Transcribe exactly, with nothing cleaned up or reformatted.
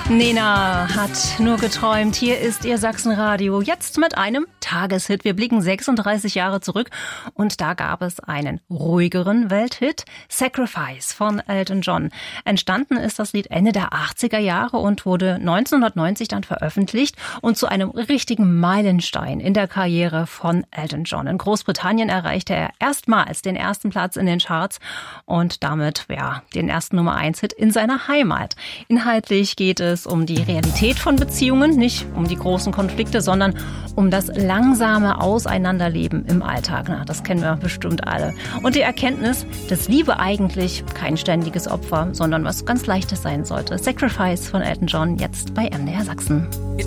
Nena hat nur geträumt. Hier ist Ihr Sachsenradio. Jetzt mit einem Tageshit. Wir blicken sechsunddreißig Jahre zurück und da gab es einen ruhigeren Welthit. Sacrifice von Elton John. Entstanden ist das Lied Ende der achtziger Jahre und wurde neunzehnhundertneunzig dann veröffentlicht und zu einem richtigen Meilenstein in der Karriere von Elton John. In Großbritannien erreichte er erstmals den ersten Platz in den Charts und damit ja den ersten Nummer eins Hit in seiner Heimat. Inhaltlich geht es um die Realität von Beziehungen, nicht um die großen Konflikte, sondern um das langsame Auseinanderleben im Alltag. Na, das kennen wir bestimmt alle. Und die Erkenntnis, dass Liebe eigentlich kein ständiges Opfer, sondern was ganz Leichtes sein sollte. Sacrifice von Elton John, jetzt bei M D R Sachsen. It